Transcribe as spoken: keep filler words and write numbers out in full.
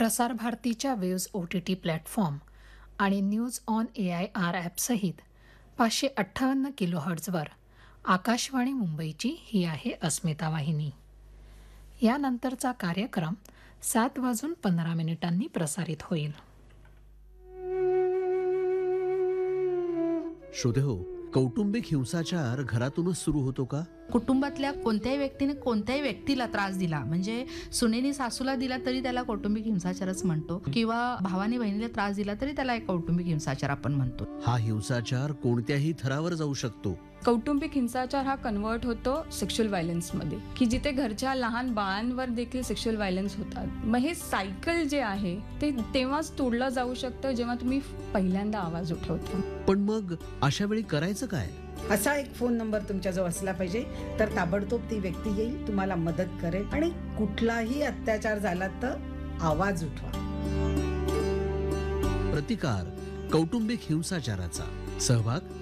प्रसार भारतीच्या waves O T T platform आणि news on A I R ॲपसहित पाचशे अठ्ठावन्न किलोहर्ट्झवर आकाशवाणी मुंबईची ही आहे अस्मिता वाहिनी. यानंतरचा कार्यक्रम सात वाजून पंधरा मिनिटांनी प्रसारित होईल. श्रोतेहो, कौटुंबिक हिंसाचार घरातूनच सुरू होतो का? कुटुंबातल्या कोणत्याही व्यक्तीने कोणत्याही व्यक्तीला त्रास दिला, म्हणजे सुनेनी सासूला दिला तरी त्याला कौटुंबिक हिंसाचारच म्हणतो, किंवा भावाने बहिणीला त्रास दिला तरी त्याला एक कौटुंबिक हिंसाचार आपण म्हणतो. हा हिंसाचार कोणत्याही थरावर जाऊ शकतो. कौटुंबिक हिंसाचार हा कन्वर्ट होतो सेक्शुअल व्हायलन्समध्ये, की जिथे घरच्या लहान बाळांवर देखील सेक्शुअल व्हायलन्स होतात. मग हे सायकल जे आहे ते तेव्हाच तोडलं जाऊ शकतं जेव्हा तुम्ही पहिल्यांदा आवाज उठवता. पण मग अशा वेळी करायचं काय? असा एक फोन नंबर तुमच्याजवळ असला पाहिजे, तर ताबडतोब ती व्यक्ती येईल, तुम्हाला मदत करेल आणि कुठलाही अत्याचार झाला तर आवाज उठवा. प्रतिकार कौटुंबिक हिंसाचाराचा सहभाग